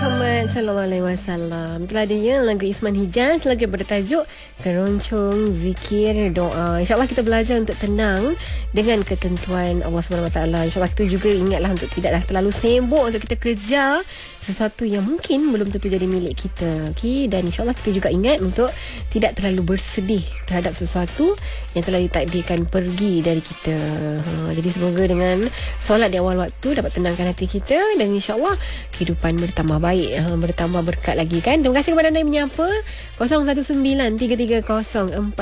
Muhammad sallallahu alaihi wasallam. Itulah dia lagu Isman Hijaz, lagu yang bertajuk Keroncong Zikir Doa. InsyaAllah kita belajar untuk tenang dengan ketentuan Allah SWT. InsyaAllah kita juga ingatlah untuk tidaklah terlalu sibuk untuk kita kejar sesuatu yang mungkin belum tentu jadi milik kita. Okay? Dan insyaAllah kita juga ingat untuk tidak terlalu bersedih terhadap sesuatu yang telah ditakdirkan pergi dari kita. Jadi semoga dengan solat di awal waktu dapat tenangkan hati kita, dan insyaAllah kehidupan bertambah baik, bertambah berkat lagi kan. Terima kasih kepada anda yang menyapa 0193304425.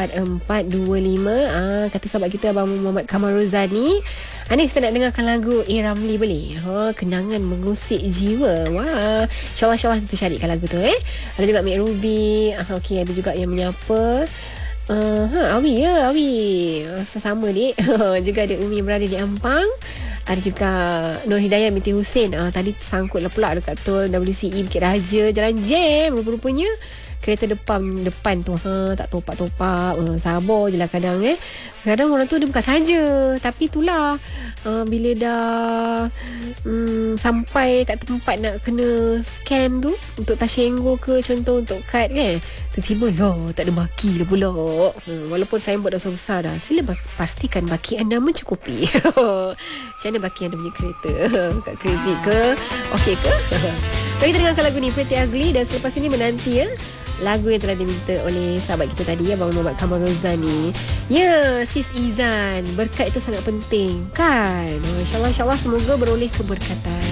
Kata sahabat kita Abang Muhammad Kamaruzani, Anis, kita nak dengarkan lagu A. Ramli boleh? Kenangan mengusik jiwa. Wah, InsyaAllah kita carikan lagu tu. Ada juga Mek Ruby. Okey, ada juga yang menyapa Awi ya, Awi sesama dik. Juga ada Umi berada di Ampang. Ada juga Nur Hidayah binti Hussein. Tadi sangkut pula dekat tol WCE Bukit Raja, jalan jam rupa-rupanya. Kereta depan tu tak topak-topak. Sabar je lah kadang. Kadang orang tu dia bukan saja, tapi itulah bila dah sampai kat tempat nak kena scan tu untuk Tashengo ke contoh, untuk kad kan, tiba-tiba tak ada baki dah pula. Walaupun signboard dah besar dah, sila pastikan baki anda mencukupi. Macam mana baki anda punya kereta? Kat kredit ke? Okey ke? Mari kita dengarkan lagu ni, Pretty Ugly, dan selepas ini menanti lagu yang telah diminta oleh sahabat kita tadi, Abang Muhammad Kamaruzani. Ya, Sis Izan, berkat itu sangat penting kan? InsyaAllah semoga beroleh keberkatan.